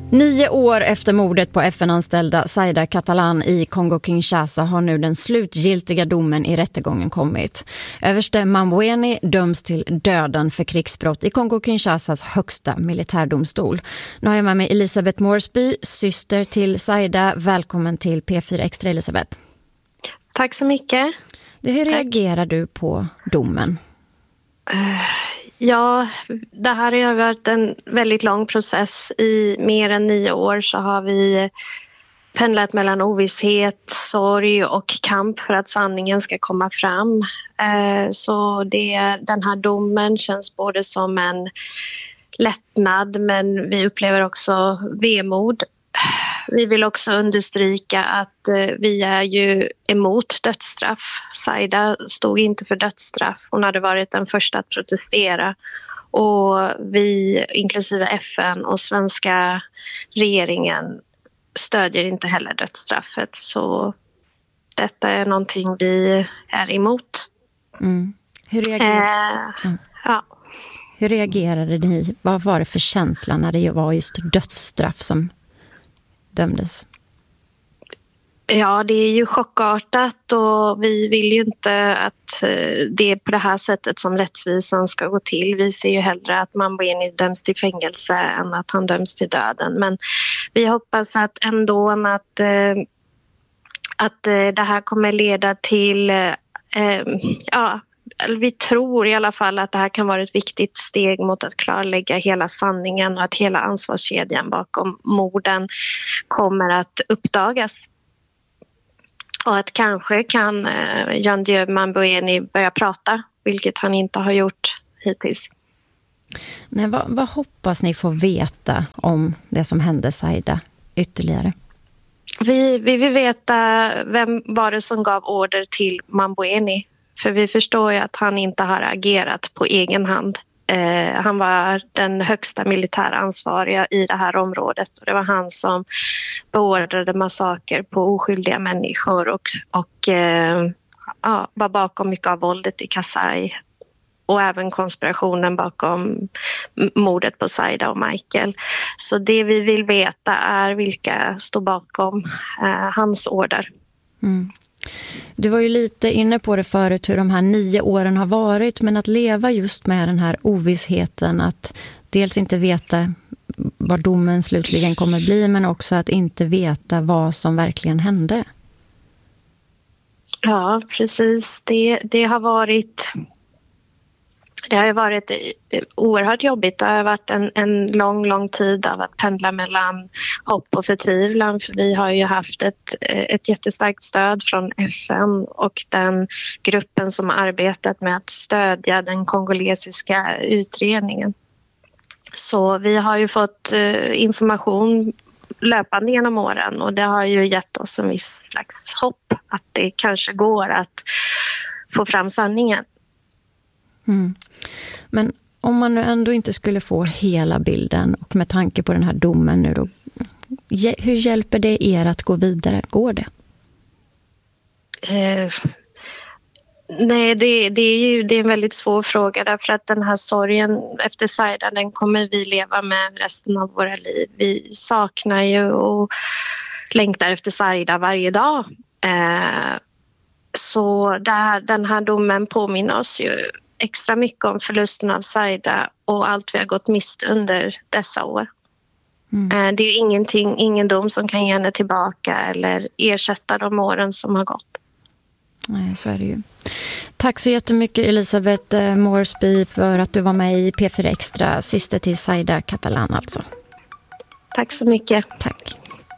9 år efter mordet på FN-anställda Zaida Catalán i Kongo-Kinshasa har nu den slutgiltiga domen i rättegången kommit. Överste Mambweni döms till döden för krigsbrott i Kongo-Kinshasas högsta militärdomstol. Nu har jag med mig Elisabeth Moresby, syster till Zaida. Välkommen till P4 Extra, Elisabeth. Tack så mycket. Hur reagerar du på domen? Ja, det här har varit en väldigt lång process. I mer än 9 år så har vi pendlat mellan ovisshet, sorg och kamp för att sanningen ska komma fram. Så den här domen känns både som en lättnad, men vi upplever också vemod. Vi vill också understryka att vi är ju emot dödsstraff. Zaida stod inte för dödsstraff. Hon hade varit den första att protestera. Och vi, inklusive FN och svenska regeringen, stödjer inte heller dödsstraffet. Så detta är någonting vi är emot. Mm. Hur reagerade ni? Vad var det för känsla när det var just dödsstraff som dömdes? Ja, det är ju chockartat och vi vill ju inte att det är på det här sättet som rättsvisan ska gå till. Vi ser ju hellre att Mambweni döms till fängelse än att han döms till döden. Men vi hoppas att ändå att det här kommer leda till vi tror i alla fall att det här kan vara ett viktigt steg mot att klarlägga hela sanningen och att hela ansvarskedjan bakom morden kommer att uppdagas. Och att kanske kan Jean-Dieu Mambweni börja prata, vilket han inte har gjort hittills. Nej, vad hoppas ni få veta om det som hände Zaida ytterligare? Vi vill veta vem var det som gav order till Mambweni. För vi förstår ju att han inte har agerat på egen hand. Han var den högsta militäransvariga i det här området. Och det var han som beordrade massaker på oskyldiga människor och var bakom mycket av våldet i Kasai. Och även konspirationen bakom mordet på Zaida och Michael. Så det vi vill veta är vilka står bakom hans order. Mm. Du var ju lite inne på det förut hur de här 9 åren har varit, men att leva just med den här ovissheten, att dels inte veta vad domen slutligen kommer bli, men också att inte veta vad som verkligen hände. Ja, precis. Det har varit oerhört jobbigt. Det har varit en lång tid av att pendla mellan hopp och förtvivlan. För vi har ju haft ett jättestarkt stöd från FN och den gruppen som har arbetat med att stödja den kongolesiska utredningen. Så vi har ju fått information löpande genom åren och det har ju gett oss en viss slags hopp att det kanske går att få fram sanningen. Mm. Men om man nu ändå inte skulle få hela bilden och med tanke på den här domen nu då, hur hjälper det er att gå vidare? Går det? Nej, det är en väldigt svår fråga därför att den här sorgen efter Zaida, den kommer vi leva med resten av våra liv. Vi saknar ju och längtar efter Zaida varje dag. Så den här domen påminner oss ju extra mycket om förlusten av Zaida och allt vi har gått miste under dessa år. Det är ju ingen dom som kan ge henne tillbaka eller ersätta de åren som har gått. Nej, så är det ju. Tack så jättemycket Elisabeth Moresby för att du var med i P4 Extra, syster till Zaida Catalán alltså. Tack så mycket. Tack.